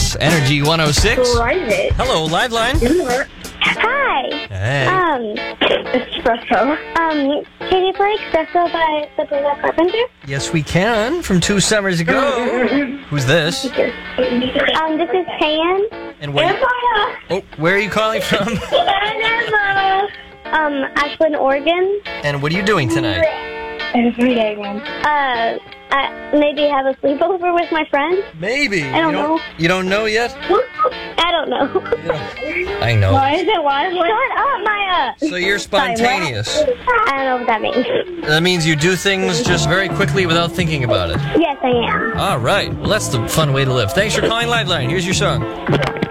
It's Energy 106. Private. Hello, Liveline. Hi. Hey. Espresso. Can you play Espresso by Sabrina Carpenter? Yes, we can. From 2 summers ago. Who's this? This is Tan. And where are you calling from? Ashland, Oregon. And what are you doing tonight? Maybe have a sleepover with my friends. Maybe. I don't know. You don't know yet? I don't know. I know. Why is it? Why? Shut up, Maya. So you're spontaneous. I don't know what that means. That means you do things just very quickly without thinking about it. Yes, I am. All right. Well, that's the fun way to live. Thanks for calling Liveline. Here's your song.